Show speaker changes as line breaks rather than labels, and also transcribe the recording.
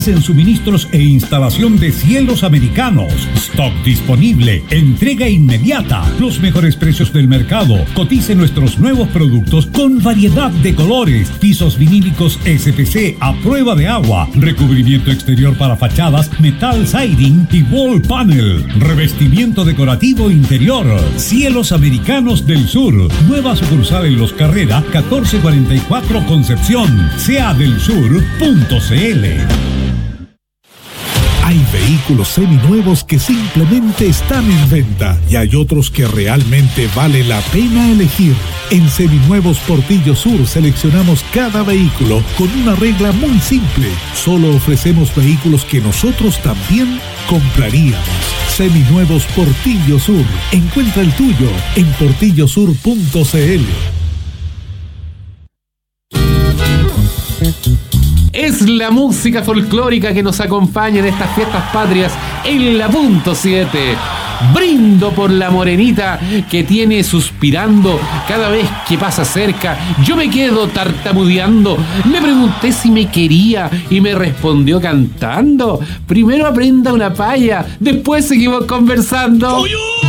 En suministros e instalación de Cielos Americanos. Stock disponible. Entrega inmediata. Los mejores precios del mercado. Cotice nuestros nuevos productos con variedad de colores. Pisos vinílicos SPC a prueba de agua. Recubrimiento exterior para fachadas, metal siding y wall panel. Revestimiento decorativo interior. Cielos Americanos del Sur. Nueva sucursal en Los Carrera, 1444 Concepción. seadelsur.cl.
Hay vehículos seminuevos que simplemente están en venta y hay otros que realmente vale la pena elegir. En Seminuevos Portillo Sur seleccionamos cada vehículo con una regla muy simple. Solo ofrecemos vehículos que nosotros también compraríamos. Seminuevos Portillo Sur. Encuentra el tuyo en portillosur.cl.
Es la música folclórica que nos acompaña en estas fiestas patrias en la punto 7. Brindo por la morenita que tiene suspirando cada vez que pasa cerca. Yo me quedo tartamudeando. Le pregunté si me quería y me respondió cantando. Primero aprenda una paya, después seguimos conversando.